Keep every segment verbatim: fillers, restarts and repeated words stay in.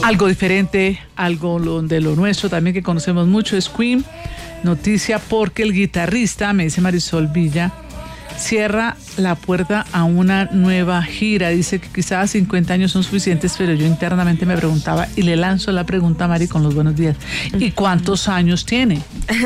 algo diferente, algo lo, de lo nuestro también que conocemos mucho es Queen. Noticia porque el guitarrista, me dice Marisol Villa, cierra la puerta a una nueva gira. Dice que quizás cincuenta años son suficientes, pero yo internamente me preguntaba y le lanzo la pregunta a Mari con los buenos días. ¿Y cuántos años tiene?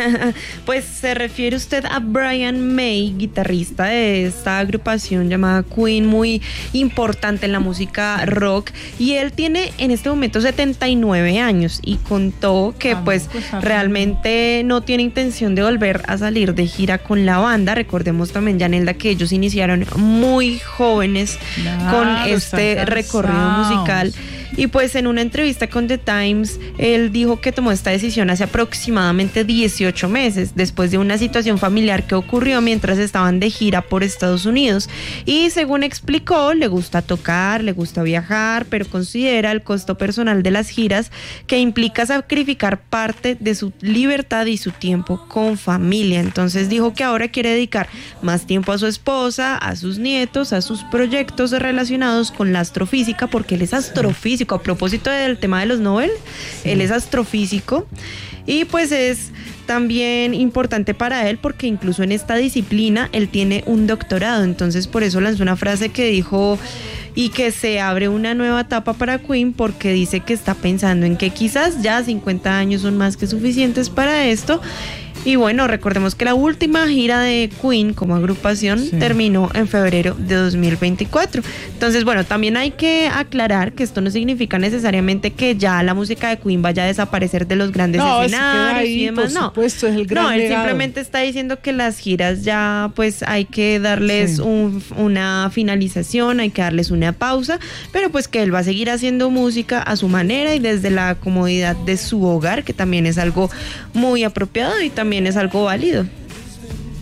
Pues se refiere usted a Brian May, guitarrista de esta agrupación llamada Queen, muy importante en la música rock, y él tiene en este momento setenta y nueve años y contó que ah, pues, pues realmente no tiene intención de volver a salir de gira con la banda. Recordemos también, Yanelda, que ellos iniciaron muy jóvenes claro, con este recorrido musical. Y pues en una entrevista con The Times, él dijo que tomó esta decisión hace aproximadamente dieciocho meses, después de una situación familiar que ocurrió mientras estaban de gira por Estados Unidos. Y según explicó, le gusta tocar, le gusta viajar, pero considera el costo personal de las giras que implica sacrificar parte de su libertad y su tiempo con familia. Entonces dijo que ahora quiere dedicar más tiempo a su esposa, a sus nietos, a sus proyectos relacionados con la astrofísica, porque él es astrofísico. A propósito del tema de los Nobel, sí. Él es astrofísico y pues es también importante para él porque incluso en esta disciplina él tiene un doctorado. Entonces por eso lanzó una frase que dijo y que se abre una nueva etapa para Queen, porque dice que está pensando en que quizás ya cincuenta años son más que suficientes para esto. Y bueno, recordemos que la última gira de Queen como agrupación sí. terminó en febrero de dos mil veinticuatro. Entonces, bueno, también hay que aclarar que esto no significa necesariamente que ya la música de Queen vaya a desaparecer de los grandes no, escenarios ahí, y demás. No, supuesto, es el gran no, él legado. Simplemente está diciendo que las giras ya pues hay que darles sí. un, una finalización, hay que darles una pausa, pero pues que él va a seguir haciendo música a su manera y desde la comodidad de su hogar, que también es algo muy apropiado y también es algo válido.